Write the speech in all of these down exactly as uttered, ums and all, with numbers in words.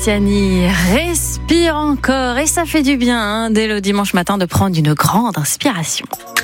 Graziani, respire encore et ça fait du bien hein, dès le dimanche matin de prendre une grande inspiration.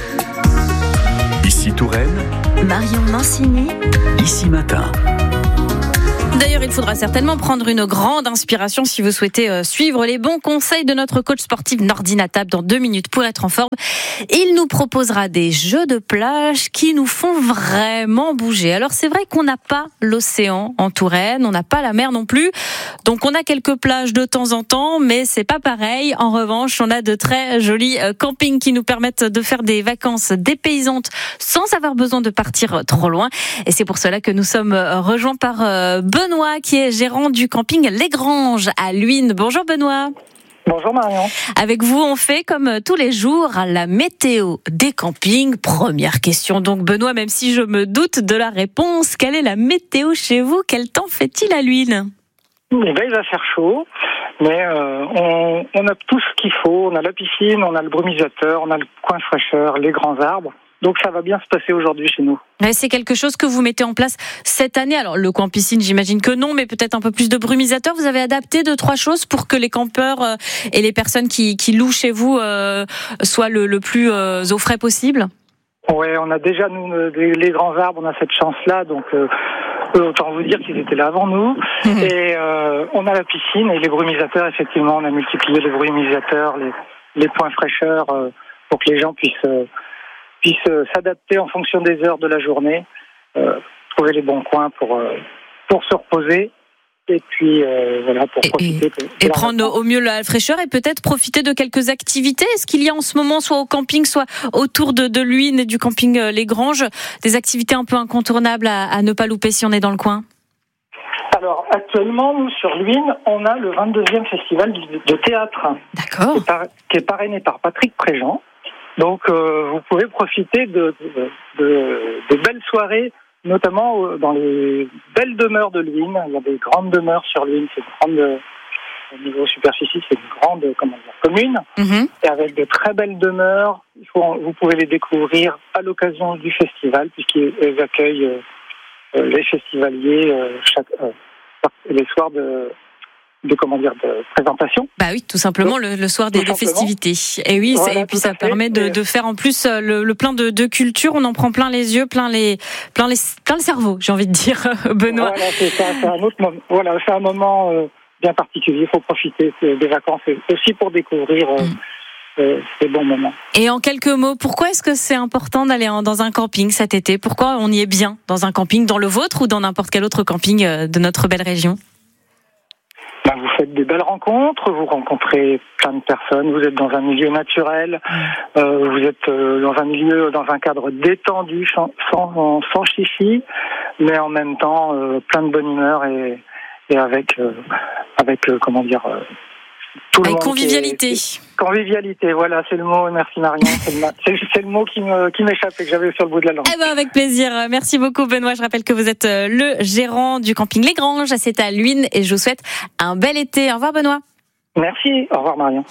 Ici Touraine, Marion Mancini, Ici Matin. D'ailleurs, il faudra certainement prendre une grande inspiration si vous souhaitez euh, suivre les bons conseils de notre coach sportif Nordine Table dans deux minutes pour être en forme. Il nous proposera des jeux de plage qui nous font vraiment bouger. Alors c'est vrai qu'on n'a pas l'océan en Touraine, on n'a pas la mer non plus, donc on a quelques plages de temps en temps, mais c'est pas pareil. En revanche, on a de très jolis euh, campings qui nous permettent de faire des vacances dépaysantes sans avoir besoin de partir trop loin. Et c'est pour cela que nous sommes rejoints par euh, Benoît, qui est gérant du camping Les Granges à Luynes. Bonjour Benoît. Bonjour Marion. Avec vous, on fait comme tous les jours la météo des campings. Première question donc Benoît, même si je me doute de la réponse, quelle est la météo chez vous? Quel temps fait-il à Luynes? Eh ben, il va faire chaud, mais euh, on, on a tout ce qu'il faut. On a la piscine, on a le brumisateur, on a le coin fraîcheur, les grands arbres. Donc ça va bien se passer aujourd'hui chez nous. C'est quelque chose que vous mettez en place cette année. Alors le coin piscine, j'imagine que non, mais peut-être un peu plus de brumisateur. Vous avez adapté deux, trois choses pour que les campeurs euh, et les personnes qui, qui louent chez vous euh, soient le, le plus euh, au frais possible? Oui, on a déjà, nous, les grands arbres, on a cette chance-là, donc euh, autant vous dire qu'ils étaient là avant nous. Mmh. Et euh, on a la piscine et les brumisateurs, effectivement, on a multiplié les brumisateurs, les, les points fraîcheurs, euh, pour que les gens puissent... Euh, puissent euh, s'adapter en fonction des heures de la journée, euh, trouver les bons coins pour euh, pour se reposer et puis euh, voilà pour et, profiter. Et, et prendre au mieux la fraîcheur et peut-être profiter de quelques activités. Est-ce qu'il y a en ce moment, soit au camping, soit autour de, de Luynes et du camping Les Granges, des activités un peu incontournables à, à ne pas louper si on est dans le coin? Alors actuellement, nous sur Luynes, on a le vingt-deuxième festival de théâtre. D'accord. Qui est, par, qui est parrainé par Patrick Préjean. Donc, euh, vous pouvez profiter de, de, de, de belles soirées, notamment dans les belles demeures de Luynes. Il y a des grandes demeures sur Luynes. C'est une grande, au niveau superficie, c'est une grande, comment dire, commune. Mm-hmm. Et avec de très belles demeures. Il faut, vous pouvez les découvrir à l'occasion du festival, puisqu'ils accueillent euh, les festivaliers euh, chaque, euh, les soirs de... de comment dire de présentation. Bah oui, tout simplement le, le soir des, des festivités. Et oui, voilà, et puis ça permet de, de faire en plus le, le plein de, de culture. On en prend plein les yeux, plein les, plein les, plein le cerveau. J'ai envie de dire, Benoît. Voilà, c'est ça. C'est un autre moment. Voilà, c'est un moment euh, bien particulier. Il faut profiter des vacances aussi pour découvrir euh, mm. euh, ces bons moments. Et en quelques mots, pourquoi est-ce que c'est important d'aller en, dans un camping cet été? Pourquoi on y est bien dans un camping, dans le vôtre ou dans n'importe quel autre camping de notre belle région? Ben, vous faites des belles rencontres, vous rencontrez plein de personnes, vous êtes dans un milieu naturel, euh, vous êtes euh, dans un milieu, dans un cadre détendu, sans, sans, sans chichi, mais en même temps euh, plein de bonne humeur et, et avec, euh, avec euh, comment dire, euh, tout le avec monde. Convivialité. Est, convivialité, voilà, c'est le mot, merci Marion, c'est le, c'est, c'est le mot qui, me, qui m'échappe et que j'avais sur le bout de la langue. Eh ben avec plaisir, merci beaucoup Benoît, je rappelle que vous êtes le gérant du camping Les Granges, c'est à Luynes et je vous souhaite un bel été. Au revoir Benoît. Merci, au revoir Marion.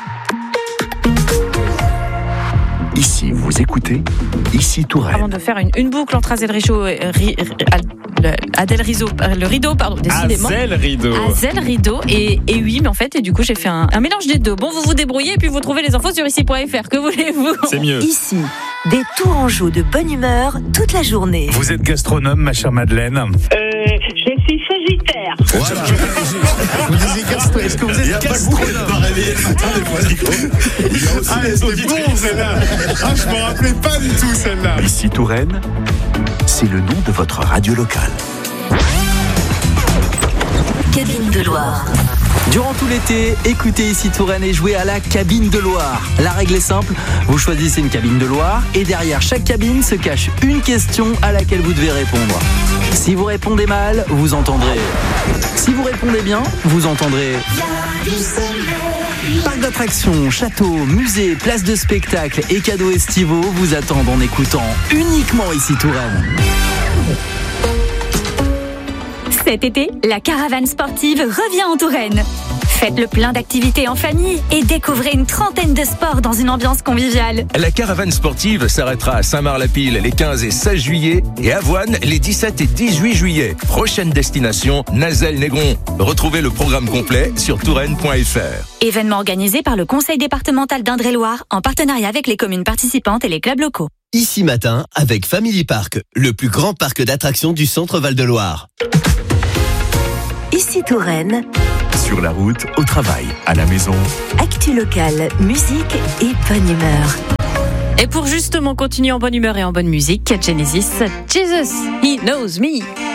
Ici, vous écoutez Ici Touraine. Avant de faire une, une boucle entre Azel Richaud et ri, ri, Adèle Rideau, le rideau, pardon, décidément. Azel Rideau. Azel Rideau et, et oui, mais en fait, et du coup, j'ai fait un, un mélange des deux. Bon, vous vous débrouillez et puis vous trouvez les infos sur ici point f r. Que voulez-vous? C'est mieux. Ici, des tourangeaux de bonne humeur toute la journée. Vous êtes gastronome, ma chère Madeleine? Euh, je suis sagittaire. Voilà. Vous disiez gastro. Est-ce que vous êtes gastronome? Ah, c'est bon celle-là. Ah, je m'en rappelais pas du tout celle-là. Ici Touraine, c'est le nom de votre radio locale. Cabine de Loire. Durant tout l'été, écoutez Ici Touraine et jouez à la cabine de Loire. La règle est simple, vous choisissez une cabine de Loire et derrière chaque cabine se cache une question à laquelle vous devez répondre. Si vous répondez mal, vous entendrez. Si vous répondez bien, vous entendrez. Parc d'attractions, châteaux, musées, places de spectacle et cadeaux estivaux vous attendent en écoutant uniquement Ici Touraine. Cet été, la caravane sportive revient en Touraine. Faites le plein d'activités en famille et découvrez une trentaine de sports dans une ambiance conviviale. La caravane sportive s'arrêtera à Saint-Marc-la-Pile les quinze et seize juillet et Avoine les dix-sept et dix-huit juillet. Prochaine destination, Nazelles-Négron. Retrouvez le programme complet sur touraine point f r. Événement organisé par le Conseil départemental d'Indre-et-Loire en partenariat avec les communes participantes et les clubs locaux. Ici Matin avec Family Park, le plus grand parc d'attractions du centre Val-de-Loire. Ici Touraine. Sur la route, au travail, à la maison. Actu locale, musique et bonne humeur. Et pour justement continuer en bonne humeur et en bonne musique, Genesis, Jesus, He Knows Me.